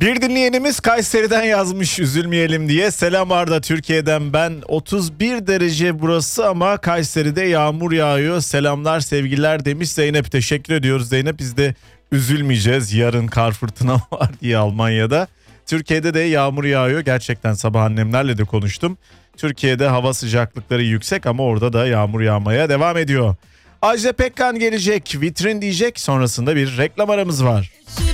Bir dinleyenimiz Kayseri'den yazmış üzülmeyelim diye. Selam Arda, Türkiye'den ben. 31 derece burası ama Kayseri'de yağmur yağıyor. Selamlar sevgiler demiş Zeynep. Teşekkür ediyoruz Zeynep. Biz de üzülmeyeceğiz. Yarın kar fırtına var diye Almanya'da. Türkiye'de de yağmur yağıyor. Gerçekten sabah annemlerle de konuştum. Türkiye'de hava sıcaklıkları yüksek ama orada da yağmur yağmaya devam ediyor. Ajda Pekkan gelecek, vitrin diyecek. Sonrasında bir reklam aramız var.